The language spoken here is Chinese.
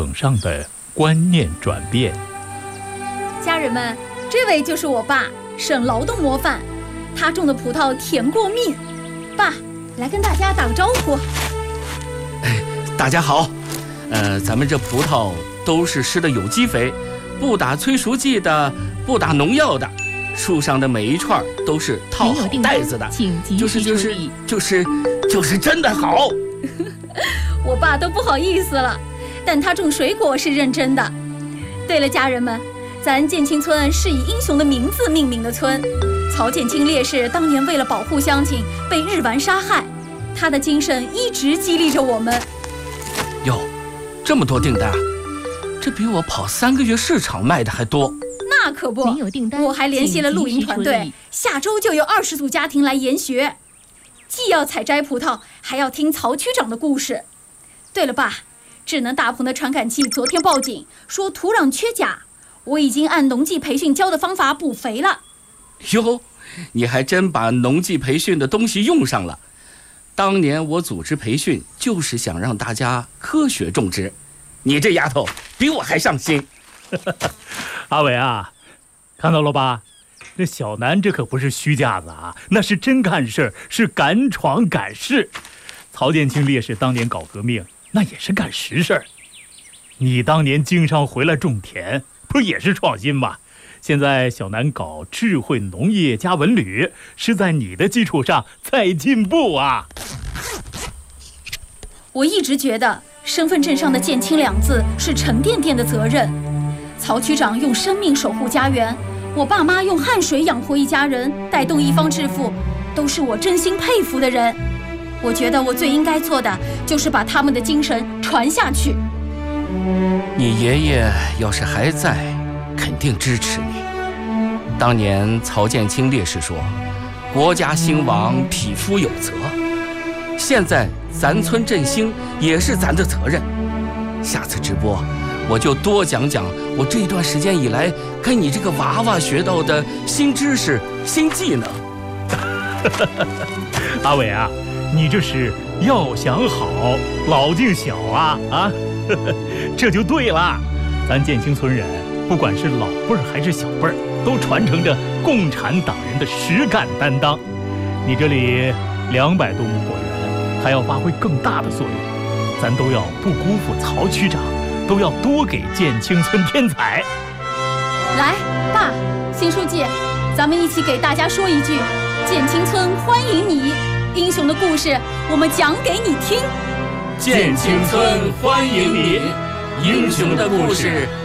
等上的观念转变。 家人们，这位就是我爸，省劳动模范，他种的葡萄甜过蜜。爸，来跟大家打个招呼。 大家好，咱们这葡萄都是施的有机肥，不打催熟剂的，不打农药的，树上的每一串都是套好袋子的，就是真的好。 我爸都不好意思了，但他种水果是认真的。对了，家人们，咱建清村是以英雄的名字命名的村。曹建清烈士当年为了保护乡亲被日顽杀害，他的精神一直激励着我们。 哟，这么多订单，这比我跑3个月市场卖的还多。 那可不，我还联系了露营团队，下周就有20组家庭来研学，既要采摘葡萄，还要听曹区长的故事。对了，爸，智能大棚的传感器昨天报警说土壤缺钾，我已经按农技培训教的方法补肥了。 哟，你还真把农技培训的东西用上了。当年我组织培训就是想让大家科学种植，你这丫头比我还上心。 阿伟啊，看到了吧？这小南这可不是虚架子啊，那是真干事，是敢闯敢试。曹建清烈士当年搞革命，那也是干实事儿。你当年经商回来种田，不也是创新吗？现在小南搞智慧农业加文旅，是在你的基础上再进步啊。 我一直觉得身份证上的建清2字是沉甸甸的责任。曹区长用生命守护家园，我爸妈用汗水养活一家人，带动一方致富，都是我真心佩服的人。我觉得我最应该做的就是把他们的精神传下去。 你爷爷要是还在，肯定支持你。当年曹建清烈士说，国家兴亡，匹夫有责。现在咱村振兴也是咱的责任。下次直播我就多讲讲我这段时间以来跟你这个娃娃学到的新知识、新技能。 阿伟啊，你这是要想好，老敬小啊！这就对了。咱建清村人，不管是老辈儿还是小辈儿，都传承着共产党人的实干担当。你这里200多亩果园，还要发挥更大的作用，咱都要不辜负曹区长，都要多给建清村添彩。 来，爸，新书记，咱们一起给大家说一句：建清村欢迎你，英雄的故事我们讲给你听。 建清村欢迎你，英雄的故事